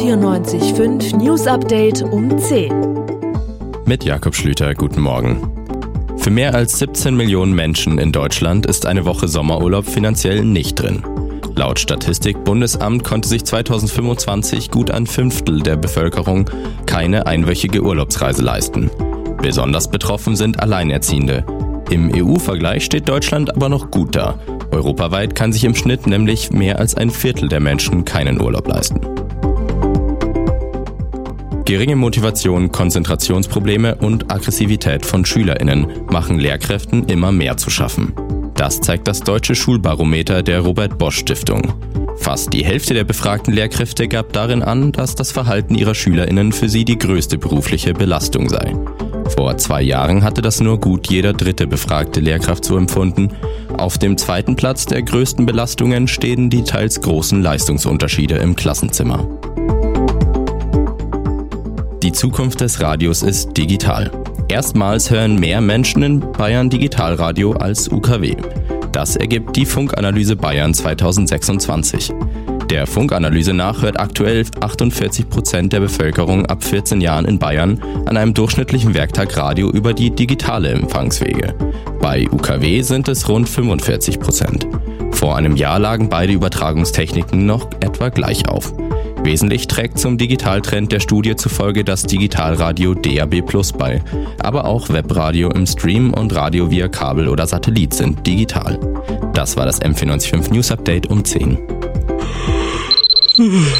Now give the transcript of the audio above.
M94.5 News Update um 10. Mit Jakob Schlüter, guten Morgen. Für mehr als 17 Millionen Menschen in Deutschland ist eine Woche Sommerurlaub finanziell nicht drin. Laut Statistik-Bundesamt konnte sich 2025 gut ein Fünftel der Bevölkerung keine einwöchige Urlaubsreise leisten. Besonders betroffen sind Alleinerziehende. Im EU-Vergleich steht Deutschland aber noch gut da. Europaweit kann sich im Schnitt nämlich mehr als ein Viertel der Menschen keinen Urlaub leisten. Geringe Motivation, Konzentrationsprobleme und Aggressivität von SchülerInnen machen Lehrkräften immer mehr zu schaffen. Das zeigt das Deutsche Schulbarometer der Robert-Bosch-Stiftung. Fast die Hälfte der befragten Lehrkräfte gab darin an, dass das Verhalten ihrer SchülerInnen für sie die größte berufliche Belastung sei. Vor 2 Jahren hatte das nur gut jeder dritte befragte Lehrkraft so empfunden. Auf dem zweiten Platz der größten Belastungen stehen die teils großen Leistungsunterschiede im Klassenzimmer. Die Zukunft des Radios ist digital. Erstmals hören mehr Menschen in Bayern Digitalradio als UKW. Das ergibt die Funkanalyse Bayern 2026. Der Funkanalyse nach hört aktuell 48% der Bevölkerung ab 14 Jahren in Bayern an einem durchschnittlichen Werktag Radio über die digitale Empfangswege. Bei UKW sind es rund 45%. Vor einem Jahr lagen beide Übertragungstechniken noch etwa gleich auf. Wesentlich trägt zum Digitaltrend der Studie zufolge das Digitalradio DAB+ bei. Aber auch Webradio im Stream und Radio via Kabel oder Satellit sind digital. Das war das M94.5 News Update um 10.